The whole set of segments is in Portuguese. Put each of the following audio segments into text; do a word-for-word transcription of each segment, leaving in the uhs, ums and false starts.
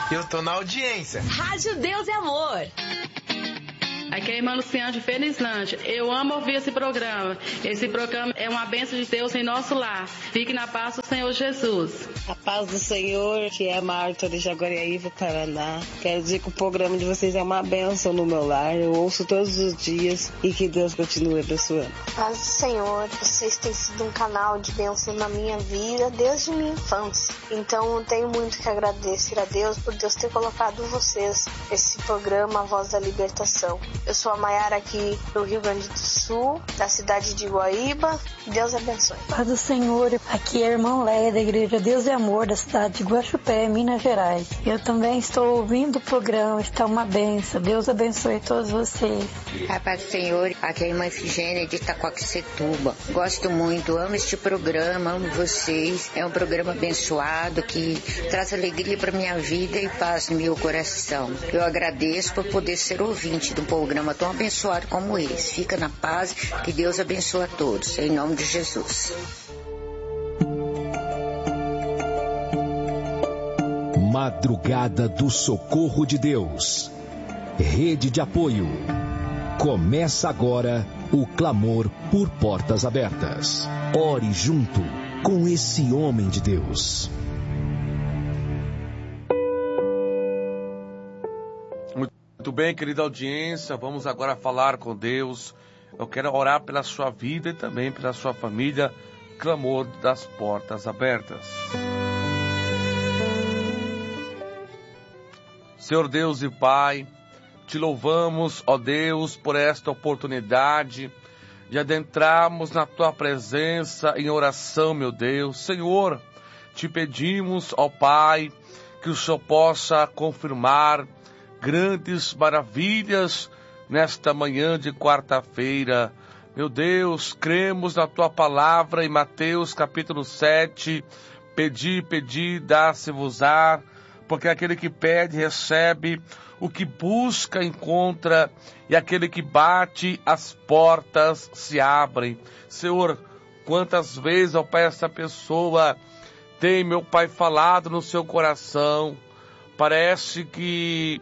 Eu tô na audiência. Rádio Deus e Amor. Aqui é a irmã Luciana de Felislândia. Eu amo ouvir esse programa. Esse programa é uma bênção de Deus em nosso lar. Fique na paz do Senhor Jesus. A paz do Senhor, que é a Marta de Jaguariaíva, Paraná. Quero dizer que o programa de vocês é uma bênção no meu lar. Eu ouço todos os dias e que Deus continue abençoando. Paz do Senhor, vocês têm sido um canal de bênção na minha vida desde minha infância. Então eu tenho muito que agradecer a Deus por Deus ter colocado vocês esse programa, A Voz da Libertação. Eu sou a Maiara aqui do Rio Grande do Sul, da cidade de Guaíba. Deus abençoe. Paz do Senhor, aqui é a irmã Leia da Igreja Deus e Amor da cidade de Guaxupé, Minas Gerais. Eu também estou ouvindo o programa, está uma benção. Deus abençoe todos vocês. A paz do Senhor, aqui é a irmã Efigênia de Itaquaquecetuba. Gosto muito, amo este programa, amo vocês. É um programa abençoado que traz alegria para minha vida e paz no meu coração. Eu agradeço por poder ser ouvinte do programa tão abençoado como esse. Fica na paz, que Deus abençoe a todos, em nome de Jesus. Madrugada do Socorro de Deus. Rede de apoio. Começa agora o clamor por portas abertas. Ore junto com esse homem de Deus. Muito bem, querida audiência, vamos agora falar com Deus. Eu quero orar pela sua vida e também pela sua família. Clamor das portas abertas. Senhor Deus e Pai, te louvamos, ó Deus, por esta oportunidade de adentrarmos na tua presença em oração, meu Deus. Senhor, te pedimos, ó Pai, que o Senhor possa confirmar grandes maravilhas nesta manhã de quarta-feira. Meu Deus, cremos na tua palavra em Mateus capítulo sete. Pedi, pedi, dá-se-vos-á, porque aquele que pede recebe, o que busca encontra, e aquele que bate as portas se abrem. Senhor, quantas vezes, ó Pai, essa pessoa tem, meu Pai, falado no seu coração, parece que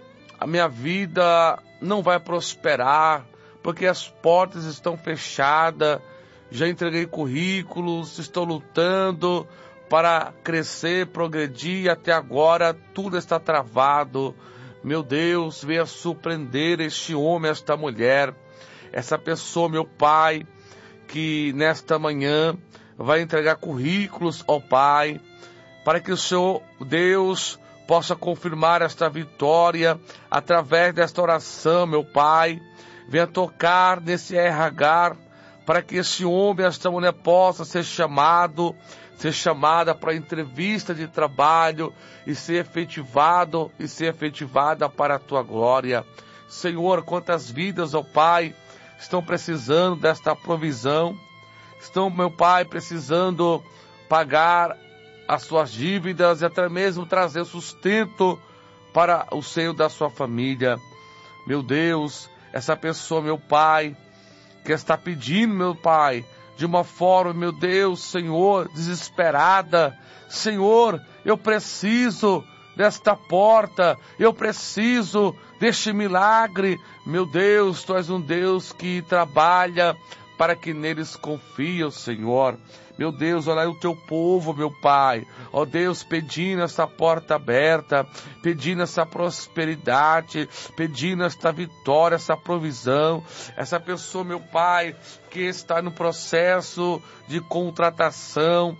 a minha vida não vai prosperar, porque as portas estão fechadas, já entreguei currículos, estou lutando para crescer, progredir, até agora tudo está travado. Meu Deus, venha surpreender este homem, esta mulher, essa pessoa, meu Pai, que nesta manhã vai entregar currículos, ó Pai, para que o Senhor, Deus, possa confirmar esta vitória através desta oração, meu Pai. Venha tocar nesse R H, para que esse homem, esta mulher possa ser chamado, ser chamada para entrevista de trabalho e ser efetivado e ser efetivada para a tua glória. Senhor, quantas vidas, ó Pai, estão precisando desta provisão, estão, meu Pai, precisando pagar as suas dívidas e até mesmo trazer sustento para o seio da sua família. Meu Deus, essa pessoa, meu Pai, que está pedindo, meu Pai, de uma forma, meu Deus, Senhor, desesperada. Senhor, eu preciso desta porta, eu preciso deste milagre. Meu Deus, Tu és um Deus que trabalha para que neles confie, Senhor. Meu Deus, olha aí o teu povo, meu Pai. Ó Deus, pedindo essa porta aberta, pedindo essa prosperidade, pedindo esta vitória, essa provisão. Essa pessoa, meu Pai, que está no processo de contratação,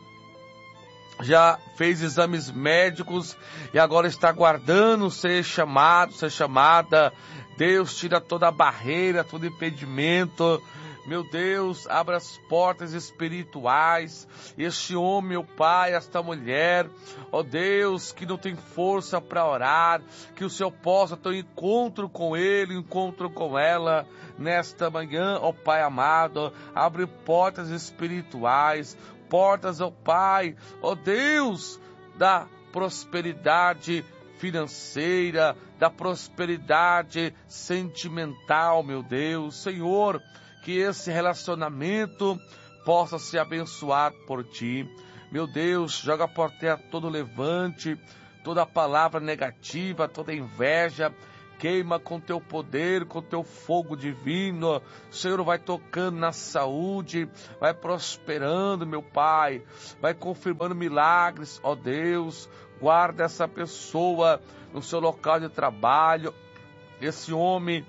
já fez exames médicos e agora está aguardando ser chamado, ser chamada. Deus, tira toda a barreira, todo impedimento. Meu Deus, abra as portas espirituais. Este homem, meu Pai, esta mulher, ó Deus, que não tem força para orar, que o Senhor possa ter um encontro com ele, um encontro com ela, nesta manhã, ó Pai amado. Abre portas espirituais, portas, ó Pai, ó Deus, da prosperidade financeira, da prosperidade sentimental, meu Deus. Senhor, que esse relacionamento possa ser abençoado por Ti. Meu Deus, joga por terra todo levante, toda palavra negativa, toda inveja, queima com teu poder, com teu fogo divino. Senhor, vai tocando na saúde, vai prosperando, meu Pai, vai confirmando milagres, ó Deus. Guarda essa pessoa no seu local de trabalho, esse homem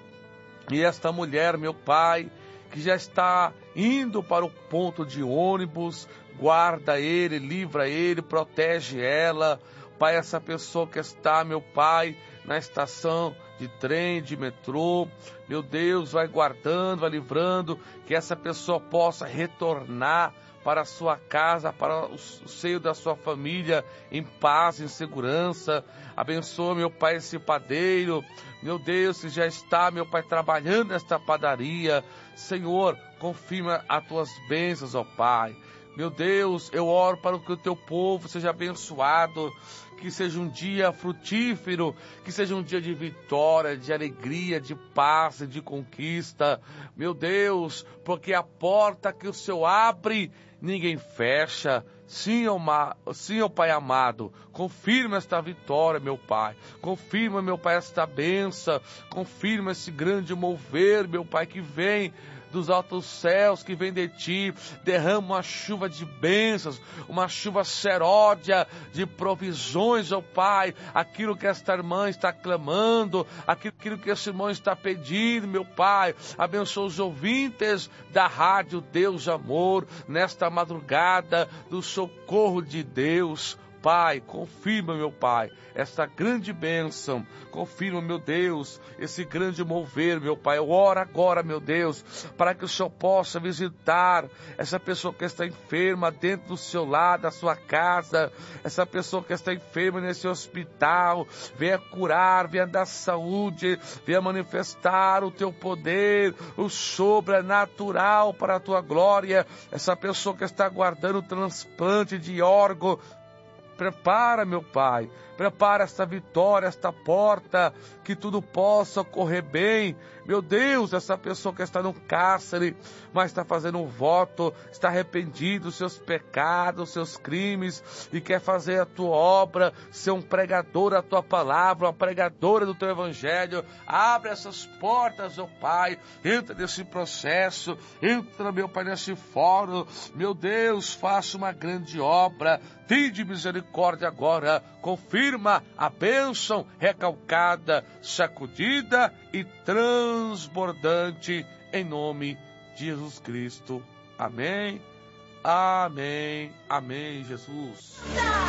e esta mulher, meu Pai, que já está indo para o ponto de ônibus. Guarda ele, livra ele, protege ela. Pai, essa pessoa que está, meu Pai, na estação de trem, de metrô, meu Deus, vai guardando, vai livrando, que essa pessoa possa retornar para a sua casa, para o seio da sua família, em paz, em segurança. Abençoa, meu Pai, esse padeiro, meu Deus, que já está, meu Pai, trabalhando nesta padaria. Senhor, confirma as tuas bênçãos, ó Pai. Meu Deus, eu oro para que o teu povo seja abençoado, que seja um dia frutífero, que seja um dia de vitória, de alegria, de paz e de conquista. Meu Deus, porque a porta que o Senhor abre, ninguém fecha. Sim, ó, sim, ó Pai amado, confirma esta vitória, meu Pai. Confirma, meu Pai, esta bênção. Confirma esse grande mover, meu Pai, que vem dos altos céus, que vem de ti. Derrama uma chuva de bênçãos, uma chuva seródia de provisões, ó Pai. Aquilo que esta irmã está clamando, aquilo que esse irmão está pedindo, meu Pai. Abençoa os ouvintes da rádio Deus Amor, nesta madrugada do socorro de Deus. Pai, confirma, meu Pai, esta grande bênção. Confirma, meu Deus, esse grande mover, meu Pai. Eu oro agora, meu Deus, para que o Senhor possa visitar essa pessoa que está enferma dentro do seu lar, da sua casa. Essa pessoa que está enferma nesse hospital. Venha curar, venha dar saúde, venha manifestar o teu poder, o sobrenatural para a tua glória. Essa pessoa que está aguardando o transplante de órgão, prepara, meu Pai, prepara esta vitória, esta porta, que tudo possa correr bem. Meu Deus, essa pessoa que está no cárcere, mas está fazendo um voto, está arrependido dos seus pecados, dos seus crimes, e quer fazer a tua obra, ser um pregador da tua palavra, uma pregadora do teu evangelho. Abre essas portas, ó Pai, entra nesse processo, entra, meu Pai, nesse fórum. Meu Deus, faça uma grande obra, tende misericórdia agora, confirma a bênção recalcada, sacudida e transbordante, em nome de Jesus Cristo. Amém, amém, amém, Jesus.